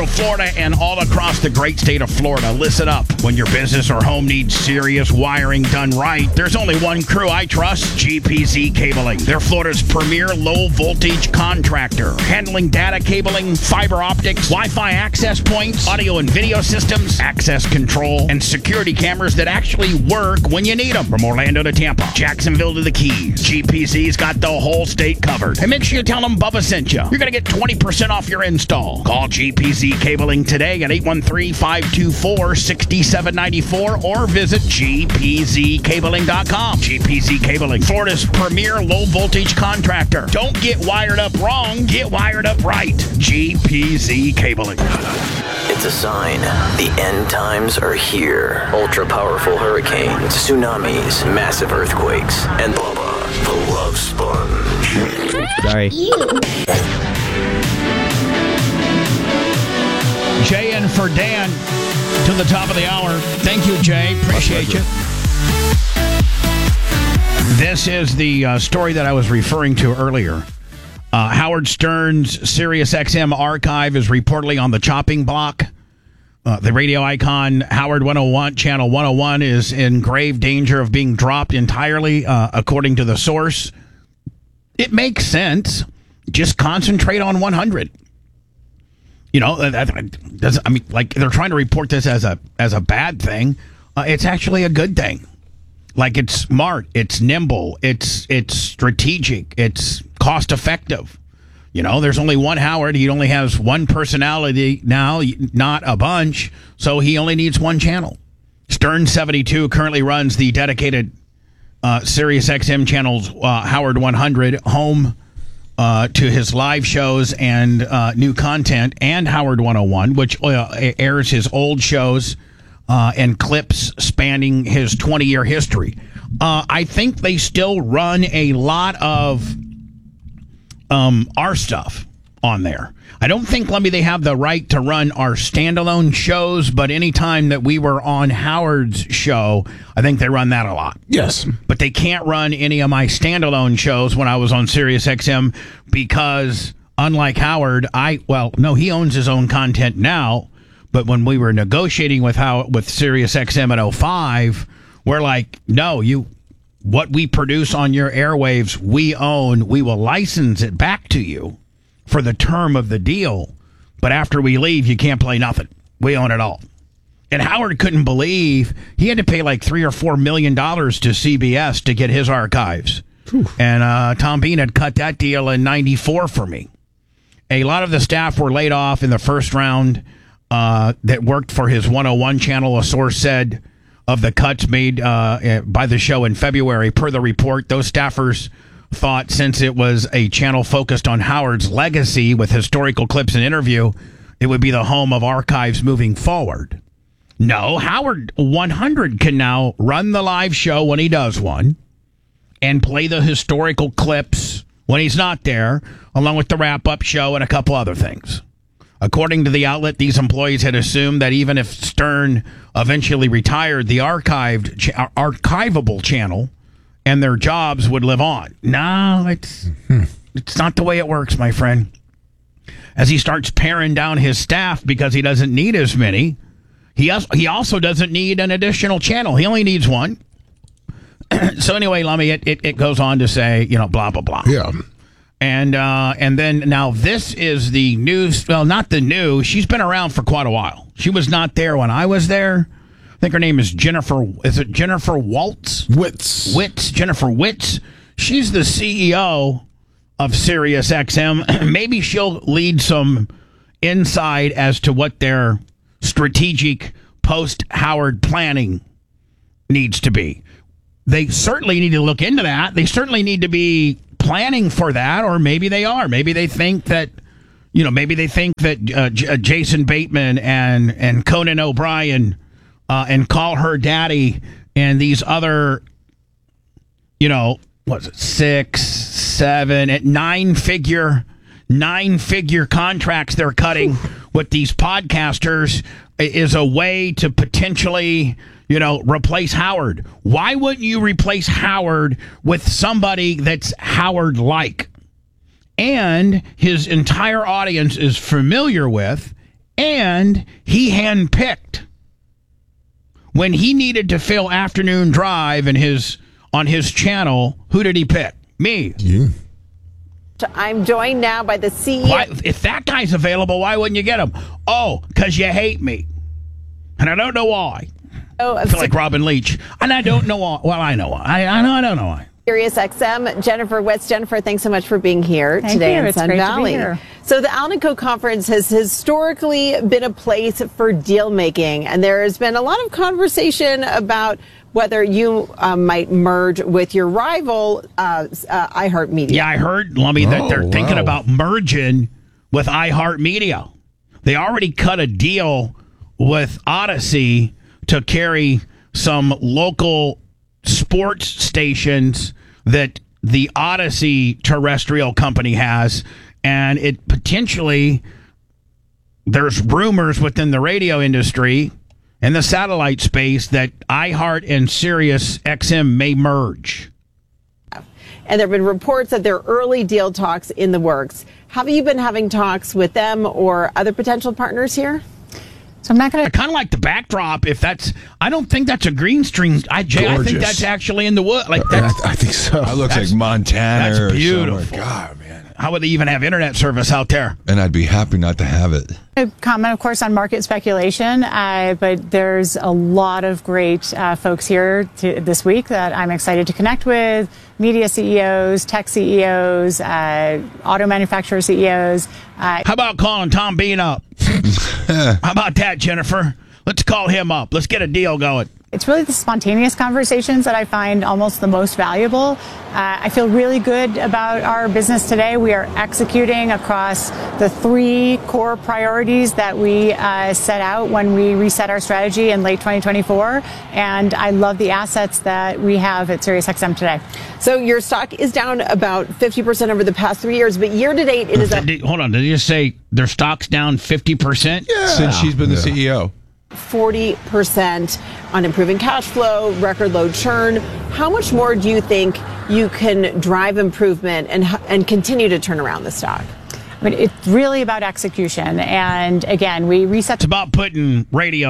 Central Florida and all across the great state of Florida. Listen up. When your business or home needs serious wiring done right, there's only one crew I trust, GPZ Cabling. They're Florida's premier low-voltage contractor, handling data cabling, fiber optics, Wi-Fi access points, audio and video systems, access control, and security cameras that actually work when you need them. From Orlando to Tampa, Jacksonville to the Keys, GPZ's got the whole state covered. And make sure you tell them Bubba sent you. You're going to get 20% off your install. Call GPZ Cabling today at 813-524-6794 or visit gpzcabling.com. GPZ Cabling, Florida's premier low-voltage contractor. Don't get wired up wrong, get wired up right. GPZ Cabling. It's a sign. The end times are here. Ultra-powerful hurricanes, tsunamis, massive earthquakes, and Bubba, the Love Sponge. Sorry. Jay in for Dan to the top of the hour. Thank you, Jay. Appreciate you. This is the story that I was referring to earlier. Howard Stern's SiriusXM archive is reportedly on the chopping block. The radio icon Howard 101, Channel 101, is in grave danger of being dropped entirely, according to the source. It makes sense. Just concentrate on 100. You know, I mean, like, they're trying to report this as a bad thing. It's actually a good thing. Like, it's smart, it's nimble, it's strategic, it's cost effective. You know, there's only one Howard. He only has one personality now, not a bunch, so he only needs one channel. Stern 72 currently runs the dedicated SiriusXM channel's Howard 100, home to his live shows and new content, and Howard 101, which airs his old shows and clips spanning his 20-year history. I think they still run a lot of our stuff on there. I don't think, they have the right to run our standalone shows, but anytime that we were on Howard's show, I think they run that a lot. Yes. But they can't run any of my standalone shows when I was on SiriusXM because, unlike Howard, he owns his own content now. But when we were negotiating with SiriusXM at 05, we're like, no, what we produce on your airwaves, we own. We will license it back to you for the term of the deal. But after we leave, you can't play nothing. We own it all. And Howard couldn't believe he had to pay like $3 or $4 million to CBS to get his archives. Whew. And Tom Bean had cut that deal in '94 for me. A lot of the staff were laid off in the first round. That worked for his 101 channel. A source said of the cuts made by the show in February. Per the report, those staffers thought since it was a channel focused on Howard's legacy with historical clips and interview, it would be the home of archives moving forward. No, Howard 100 can now run the live show when he does one and play the historical clips when he's not there, along with the wrap-up show and a couple other things. According to the outlet, these employees had assumed that even if Stern eventually retired, the archivable channel and their jobs would live on. No, it's not the way it works, my friend. As he starts paring down his staff because he doesn't need as many, he also doesn't need an additional channel. He only needs one. So anyway, Lummy, it goes on to say, blah, blah, blah. Yeah. And then now this is the news. Well, not the new. She's been around for quite a while. She was not there when I was there. I think her name is Jennifer. Is it Jennifer Waltz? Witz. Jennifer Witz. She's the CEO of SiriusXM. Maybe she'll lead some insight as to what their strategic post-Howard planning needs to be. They certainly need to look into that. They certainly need to be planning for that, or maybe they are. Maybe they think that, Jason Bateman and Conan O'Brien and Call Her Daddy and these other, what's it, 6, 7, at nine-figure contracts they're cutting with these podcasters is a way to potentially, replace Howard. Why wouldn't you replace Howard with somebody that's Howard-like? And his entire audience is familiar with And he handpicked when he needed to fill afternoon drive on his channel. Who did he pick? Me. You. I'm joined now by the CEO. Why, if that guy's available, why wouldn't you get him? Oh, because you hate me. And I don't know why. I feel like Robin Leach. And I don't know why. Well, I know why. I don't know why. Sirius XM, Jennifer Witz. Jennifer, thanks so much for being here Thank today you. in It's Sun great Valley. To be here. So the Alnico Conference has historically been a place for deal making, and there has been a lot of conversation about whether you might merge with your rival, iHeartMedia. Yeah, I heard, Lummy, that they're thinking about merging with iHeartMedia. They already cut a deal with Odyssey to carry some local sports stations that the Odyssey terrestrial company has, and it potentially, there's rumors within the radio industry and the satellite space that iHeart and Sirius XM may merge. And there have been reports that there are early deal talks in the works. Have you been having talks with them or other potential partners here? So I'm not going I kind of like the backdrop. I don't think that's a green screen. I think that's actually in the wood. Like that's, I think so. It looks like Montana that's or beautiful. somewhere. God, man. How would they even have internet service out there? And I'd be happy not to have it. to comment, of course, on market speculation, but there's a lot of great folks here this week that I'm excited to connect with. Media CEOs, tech CEOs, auto manufacturer CEOs. How about calling Tom Bean up? How about that, Jennifer? Let's call him up. Let's get a deal going. It's really the spontaneous conversations that I find almost the most valuable. I feel really good about our business today. We are executing across the 3 core priorities that we set out when we reset our strategy in late 2024. And I love the assets that we have at SiriusXM today. So your stock is down about 50% over the past 3 years, but year to date it is up Hold on. Did you just say their stock's down 50%? Yeah. Since she's been the CEO. 40% on improving cash flow, record low churn. How much more do you think you can drive improvement and continue to turn around the stock? I mean, it's really about execution. And again, we reset. It's about putting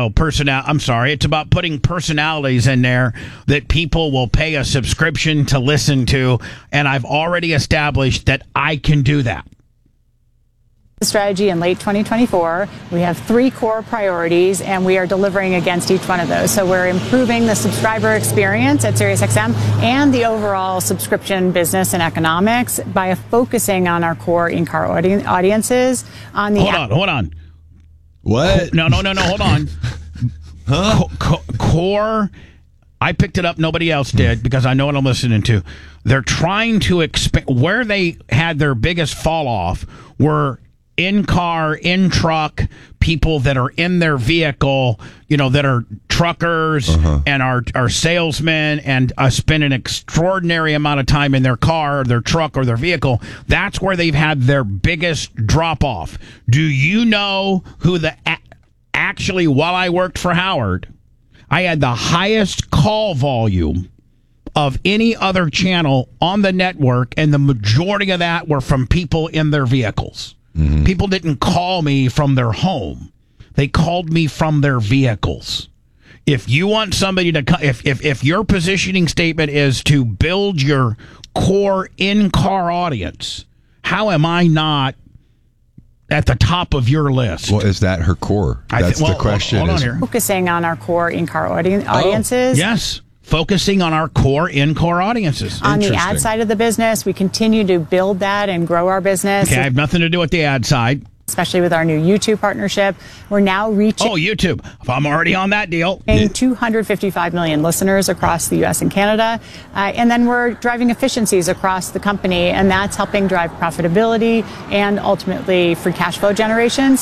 it's about putting personalities in there that people will pay a subscription to listen to. And I've already established that I can do that. Strategy in late 2024. We have 3 core priorities, and we are delivering against each one of those. So we're improving the subscriber experience at SiriusXM and the overall subscription business and economics by focusing on our core in-car audiences. Hold on. What? No, hold on. Huh? Core. I picked it up. Nobody else did because I know what I'm listening to. They're trying to expand where they had their biggest fall off were in-car, in-truck, people that are in their vehicle, that are truckers and are salesmen and spend an extraordinary amount of time in their car or their truck or their vehicle. That's where they've had their biggest drop-off. Do you know who actually, while I worked for Howard, I had the highest call volume of any other channel on the network, and the majority of that were from people in their vehicles. Mm-hmm. People didn't call me from their home. They called me from their vehicles. If you want somebody to if your positioning statement is to build your core in-car audience, how am I not at the top of your list? Well, is that her core? That's the question. Hold on here. Focusing on our core in-car audiences. Yes. Focusing on our core in-core audiences. On the ad side of the business, we continue to build that and grow our business. Okay, I have nothing to do with the ad side. Especially with our new YouTube partnership. We're now reaching... Oh, YouTube. I'm already on that deal. 255 million listeners across the U.S. and Canada. And then we're driving efficiencies across the company, and that's helping drive profitability and ultimately free cash flow generation.